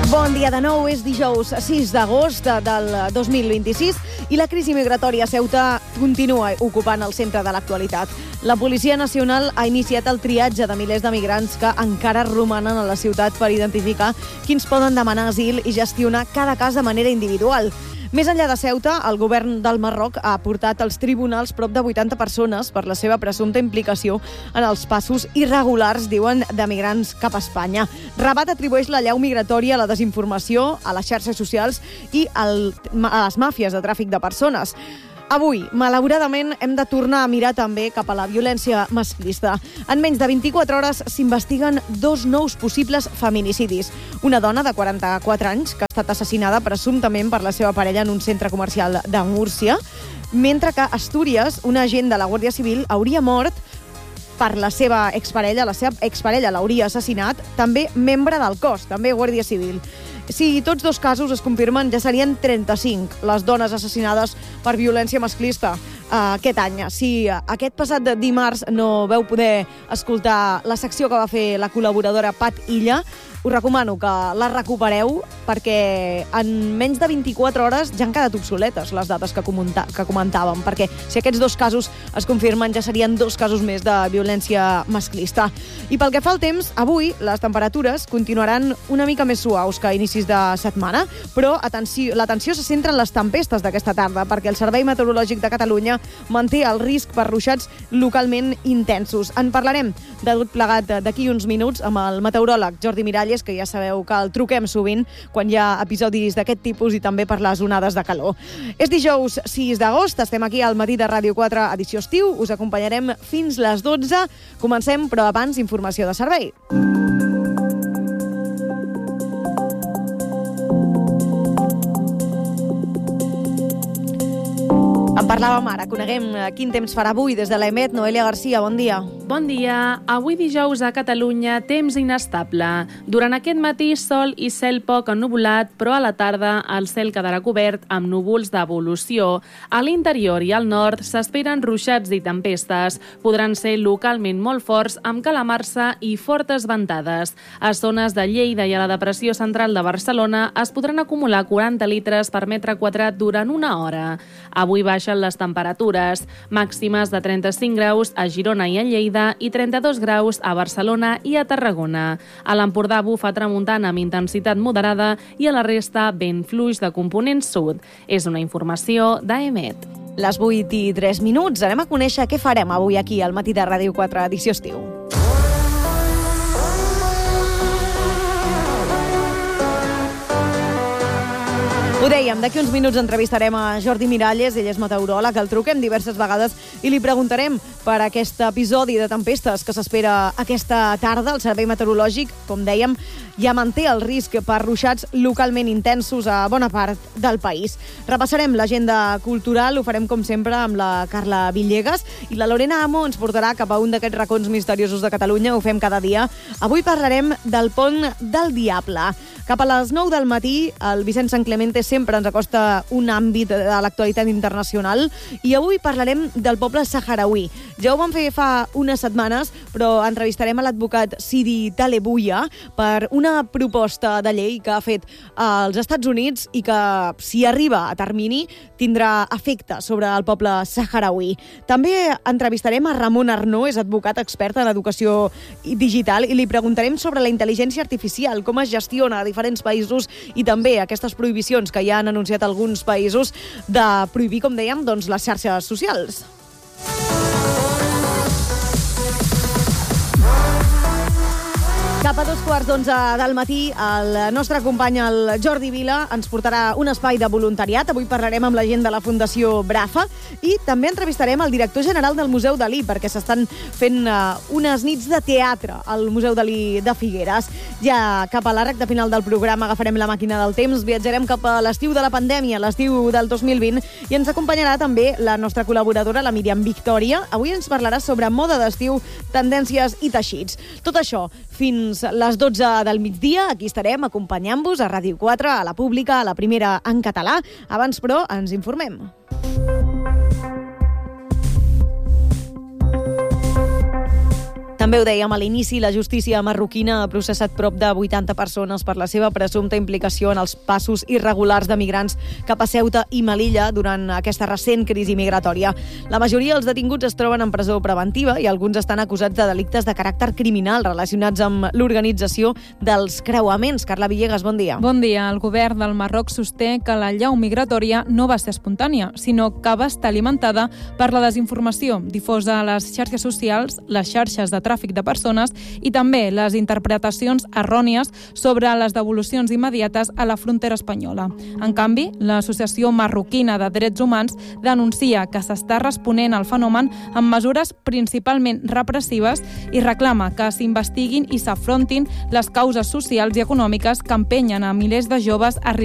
Bon dia de nou, és dijous 6 d'agost del 2026 i la crisi migratòria a Ceuta continua ocupant el centre de l'actualitat. La Policia Nacional ha iniciat el triatge de milers de migrants que encara romanen a la ciutat per identificar quins poden demanar asil i gestionar cada cas de manera individual. Més enllà de Ceuta, el govern del Marroc ha portat als tribunals prop de 80 persones per la seva presumpta implicació en els passos irregulars, diuen, de migrants cap a Espanya. Rabat atribueix la llau migratòria a la desinformació, a les xarxes socials i a les màfies de tràfic de persones. Avui, malauradament, hem de tornar a mirar també cap a la violència masclista. En menys de 24 hores s'investiguen 2 nous possibles feminicidis. Una dona de 44 anys que ha estat assassinada presumptament per la seva parella en un centre comercial de Múrcia, mentre que a Astúries, un agent de la Guàrdia Civil hauria mort per la seva exparella. La seva exparella l'hauria assassinat, també membre del cos, també Guàrdia Civil. Si tots dos casos es confirmen, ja serien 35 les dones assassinades per violència masclista aquest any. Si aquest passat dimarts no veu poder escoltar la secció que va fer la col·laboradora Pat Illa, us recomano que la recupereu perquè en menys de 24 hores ja han quedat obsoletes les dades que comentàvem, perquè si aquests 2 casos es confirmen ja serien 2 casos més de violència masclista. I pel que fa al temps, avui les temperatures continuaran una mica més suaus que a inicis de setmana, però l'atenció se centra en les tempestes d'aquesta tarda, perquè el Servei Meteorològic de Catalunya manté el risc per ruixats localment intensos. En parlarem de tot plegat d'aquí uns minuts amb el meteoròleg Jordi Miralles, que ja sabeu que el truquem sovint quan hi ha episodis d'aquest tipus i també per les onades de calor. És dijous 6 d'agost, estem aquí al matí de Ràdio 4 edició estiu, us acompanyarem fins les 12. Comencem, però abans, informació de servei. En parlàvem ara, coneguem quin temps farà avui des de l'EMET. Noelia Garcia, bon dia. Bon dia. Avui dijous a Catalunya, temps inestable. Durant aquest matí, sol i cel poc ennuvolat, però a la tarda el cel quedarà cobert amb núvols d'evolució. A l'interior i al nord s'esperen ruixats i tempestes. Podran ser localment molt forts, amb calamarsa i fortes ventades. A zones de Lleida i a la depressió central de Barcelona es podran acumular 40 litres per metre quadrat durant una hora. Avui baixen les temperatures, màximes de 35 graus a Girona i a Lleida i 32 graus a Barcelona i a Tarragona. A l'Empordà bufa tramuntana amb intensitat moderada i a la resta vent fluix de component sud. És una informació d'EMET. Les 8:03. Anem a conèixer què farem avui aquí al matí de Ràdio 4 edició estiu. Ho dèiem, d'aquí uns minuts entrevistarem a Jordi Miralles, ell és meteoròleg, el truquem diverses vegades i li preguntarem per aquest episodi de tempestes que s'espera aquesta tarda. El Servei Meteorològic, com dèiem, ja manté el risc per ruixats localment intensos a bona part del país. Repassarem l'agenda cultural, ho farem com sempre amb la Carla Villegas i la Lorena Amo ens portarà cap a un d'aquests racons misteriosos de Catalunya, ho fem cada dia. Avui parlarem del Pont del Diable. Cap a les 9 del matí, el Vicent Sant Clemente sempre ens acosta un àmbit de l'actualitat internacional i avui parlarem del poble saharauí. Ja ho vam fer fa unes setmanes, però entrevistarem a l'advocat Sidi Talebouya per una proposta de llei que ha fet als Estats Units i que, si arriba a termini, tindrà efecte sobre el poble saharauí. També entrevistarem a Ramon Arnó, és advocat expert en educació digital, i li preguntarem sobre la intel·ligència artificial, com es gestiona a diferents països i també aquestes prohibicions que ja han anunciat alguns països de prohibir, com dèiem, doncs, les xarxes socials. Cap a 2:15 del matí, el nostre company, el Jordi Vila, ens portarà un espai de voluntariat. Avui parlarem amb la gent de la Fundació Brafa i també entrevistarem el director general del Museu Dalí, perquè s'estan fent unes nits de teatre al Museu Dalí de Figueres. Ja cap a la recta final del programa agafarem la màquina del temps, viatjarem cap a l'estiu de la pandèmia, l'estiu del 2020, i ens acompanyarà també la nostra col·laboradora, la Míriam Victòria. Avui ens parlarà sobre moda d'estiu, tendències i teixits. Tot això fins les 12 del migdia. Aquí estarem acompanyant-vos a Ràdio 4, a la Pública, a la Primera en català. Abans, però, ens informem. També ho dèiem a l'inici, la justícia marroquina ha processat prop de 80 persones per la seva presumpta implicació en els passos irregulars de migrants cap a Ceuta i Melilla durant aquesta recent crisi migratòria. La majoria dels detinguts es troben en presó preventiva i alguns estan acusats de delictes de caràcter criminal relacionats amb l'organització dels creuaments. Carla Villegas, bon dia. Bon dia. El govern del Marroc sosté que la llau migratòria no va ser espontània, sinó que va estar alimentada per la desinformació difosa a les xarxes socials, les xarxes de tràfic de persones i també les interpretacions errònies sobre les devolucions immediates a la frontera espanyola. En canvi, l'Associació Marroquina de Drets Humans denuncia que s'està responent al fenomen amb mesures principalment repressives i reclama que s'investiguin i s'afrontin les causes socials i econòmiques que empenyen a milers de joves a